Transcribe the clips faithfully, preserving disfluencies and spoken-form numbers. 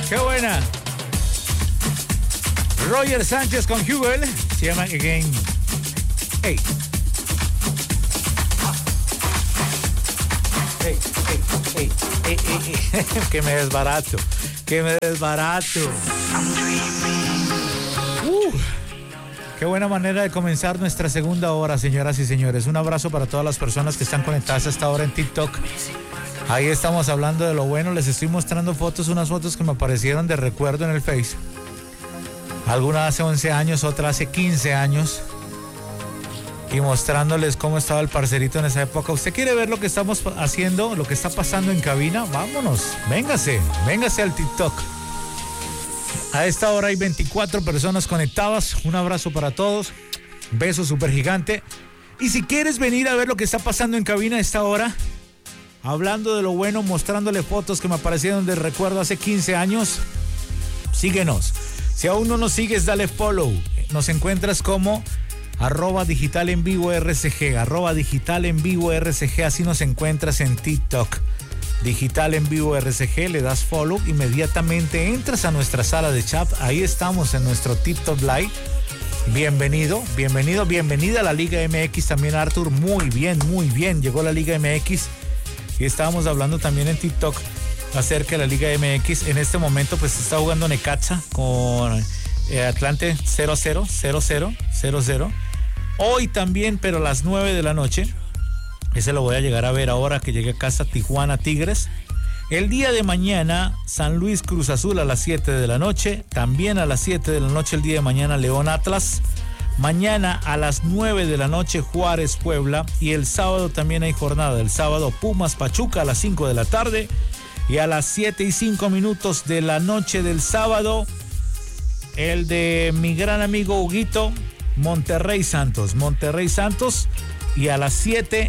¡Qué buena! Roger Sánchez con Hubel. Se llama Again. Hey. Hey, hey, hey, hey, hey, hey. Que me desbarato. Que me desbarato. Uh, qué buena manera de comenzar nuestra segunda hora, señoras y señores. Un abrazo para todas las personas que están conectadas hasta ahora en TikTok. Ahí estamos hablando de lo bueno. Les estoy mostrando fotos, unas fotos que me aparecieron de recuerdo en el Face. Algunas hace once años, otras hace quince años. Y mostrándoles cómo estaba el parcerito en esa época. ¿Usted quiere ver lo que estamos haciendo, lo que está pasando en cabina? Vámonos, véngase, véngase al TikTok. A esta hora hay veinticuatro personas conectadas. Un abrazo para todos. Beso súper gigante. Y si quieres venir a ver lo que está pasando en cabina a esta hora, hablando de lo bueno, mostrándole fotos que me aparecieron de recuerdo hace quince años, síguenos. Si aún no nos sigues, dale follow. Nos encuentras como arroba digital en vivo R C G, arroba digital en vivo R C G, así nos encuentras en TikTok. Digital en vivo R C G, le das follow, inmediatamente entras a nuestra sala de chat, ahí estamos en nuestro TikTok Live. Bienvenido, bienvenido, bienvenida a la Liga M X también, Arthur. Muy bien, muy bien, llegó la Liga M X y estábamos hablando también en TikTok acerca de la Liga M X. En este momento pues está jugando Necaxa con eh, Atlante cero a cero, cero a cero, cero a cero. Hoy también, pero a las nueve de la noche, ese lo voy a llegar a ver ahora que llegue a casa, Tijuana Tigres. El día de mañana, San Luis Cruz Azul a las siete de la noche. También a las siete de la noche el día de mañana, León Atlas. Mañana a las nueve de la noche, Juárez Puebla. Y el sábado también hay jornada. El sábado, Pumas Pachuca a las cinco de la tarde. Y a las siete y cinco minutos de la noche del sábado, el de mi gran amigo Huguito, Monterrey Santos. Monterrey Santos. Y a las siete,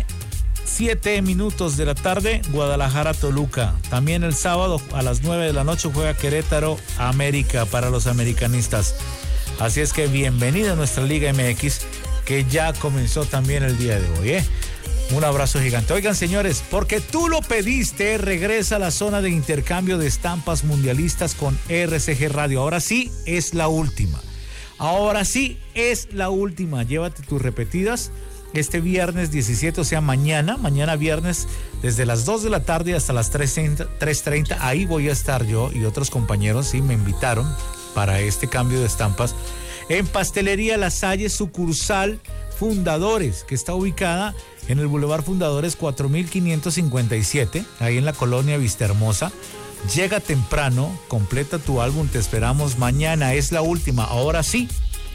siete minutos de la tarde, Guadalajara Toluca. También el sábado a las nueve de la noche juega Querétaro América para los americanistas. Así es que bienvenida a nuestra Liga M X, que ya comenzó también el día de hoy, ¿eh? Un abrazo gigante. Oigan, señores, porque tú lo pediste, regresa a la zona de intercambio de estampas mundialistas con R C G Radio. Ahora sí es la última. Ahora sí es la última. Llévate tus repetidas este viernes diecisiete, o sea, mañana, mañana viernes, desde las dos de la tarde hasta las tres treinta. Ahí voy a estar yo y otros compañeros, sí, me invitaron para este cambio de estampas en Pastelería La Salle, sucursal Fundadores, que está ubicada en el Boulevard Fundadores cuatro mil quinientos cincuenta y siete, ahí en la colonia Vistahermosa. Llega temprano, completa tu álbum, te esperamos mañana, es la última, ahora sí,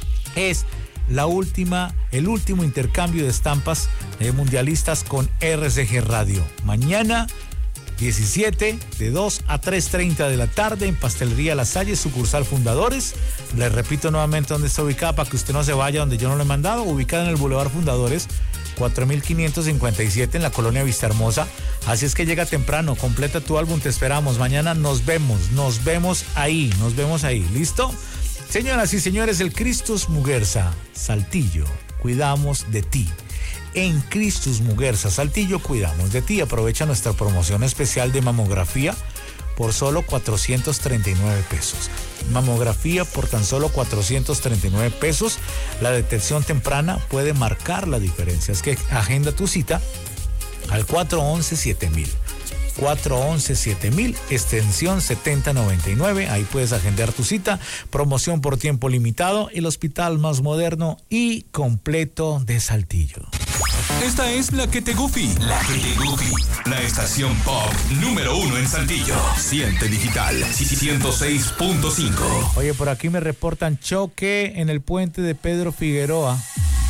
es la última, el último intercambio de estampas eh, mundialistas con R C G Radio. Mañana, diecisiete, de dos a tres treinta de la tarde, en Pastelería La Salle, sucursal Fundadores. Les repito nuevamente dónde está ubicada para que usted no se vaya donde yo no lo he mandado. Ubicada en el Boulevard Fundadores cuatro mil quinientos cincuenta y siete, en la colonia Vistahermosa. Así es que llega temprano, completa tu álbum, te esperamos. Mañana nos vemos, nos vemos ahí, nos vemos ahí. ¿Listo? Señoras y señores, el Cristus Muguerza Saltillo, cuidamos de ti. En Cristus Muguerza Saltillo, cuidamos de ti. Aprovecha nuestra promoción especial de mamografía por solo cuatrocientos treinta y nueve pesos. Mamografía por tan solo cuatrocientos treinta y nueve pesos. La detección temprana puede marcar la diferencia. Es que agenda tu cita al cuatro once siete mil. cuatro once siete mil, extensión setenta noventa y nueve. Ahí puedes agendar tu cita. Promoción por tiempo limitado. El hospital más moderno y completo de Saltillo. Esta es La Que Te Goofy. La Que Te Goofy. La estación pop número uno en Saltillo. Siente Digital ciento seis punto cinco. Oye, por aquí me reportan choque en el puente de Pedro Figueroa.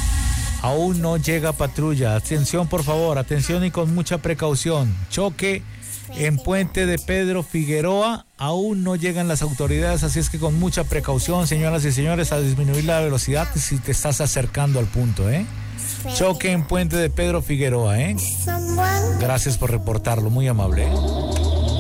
Aún no llega patrulla. Atención, por favor, atención y con mucha precaución. Choque en puente de Pedro Figueroa. Aún no llegan las autoridades, así es que con mucha precaución, señoras y señores, a disminuir la velocidad si te estás acercando al punto, ¿eh? Choque en puente de Pedro Figueroa, ¿eh? Gracias por reportarlo, muy amable, ¿eh?